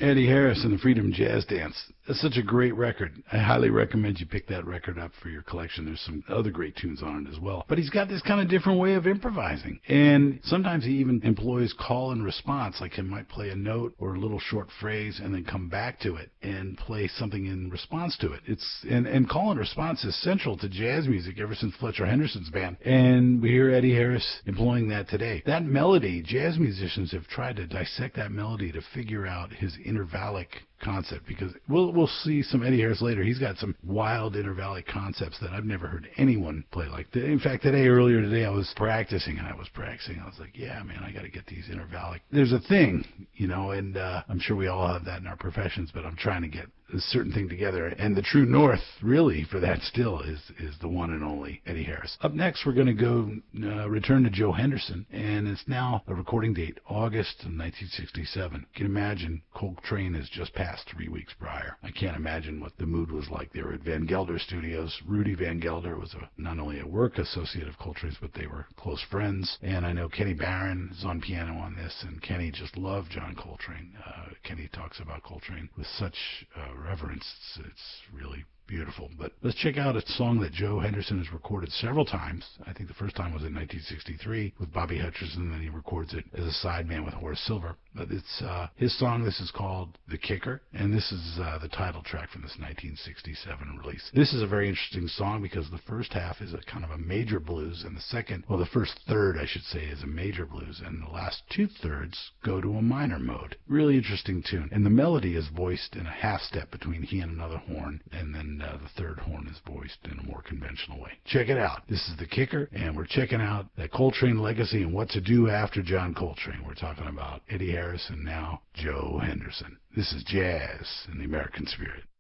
Eddie Harris and the Freedom Jazz Dance. That's such a great record. I highly recommend you pick that record up for your collection. There's some other great tunes on it as well. But he's got this kind of different way of improvising. And sometimes he even employs call and response, like he might play a note or a little short phrase and then come back to it and play something in response to it. And call and response is central to jazz music ever since Fletcher Henderson's band. And we hear Eddie Harris employing that today. That melody, jazz musicians have tried to dissect that melody to figure out his intervallic concept, because we'll see some Eddie Harris later. He's got some wild intervallic concepts that I've never heard anyone play like that. In fact, earlier today, I was practicing. I was like, yeah, man, I got to get these intervallic. There's a thing, and I'm sure we all have that in our professions, but I'm trying to get a certain thing together. And the true north, really, for that still is the one and only Eddie Harris. Up next, we're going to go return to Joe Henderson, and it's now a recording date, August of 1967. You can imagine Coltrane has just passed 3 weeks prior. I can't imagine what the mood was like. They were at Van Gelder Studios. Rudy Van Gelder was not only a work associate of Coltrane's, but they were close friends. And I know Kenny Barron is on piano on this, and Kenny just loved John Coltrane. Kenny talks about Coltrane with such reverence. It's really beautiful. But let's check out a song that Joe Henderson has recorded several times. I think the first time was in 1963 with Bobby Hutcherson, and then he records it as a sideman with Horace Silver. But it's his song. This is called The Kicker, and this is the title track from this 1967 release. This is a very interesting song because the first half is a kind of a major blues, and the first third, I should say, is a major blues, and the last 2/3 go to a minor mode. Really interesting tune. And the melody is voiced in a half step between he and another horn, and then the third horn is voiced in a more conventional way. Check it out. This is The Kicker, and we're checking out that Coltrane legacy and what to do after John Coltrane. We're talking about Eddie Harris and now Joe Henderson. This is Jazz in the American Spirit.